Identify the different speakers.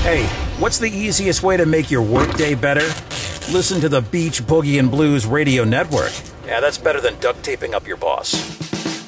Speaker 1: Hey, what's the easiest way to make your workday better? Listen to the Beach Boogie and Blues Radio Network. Yeah, that's better than duct taping up your boss.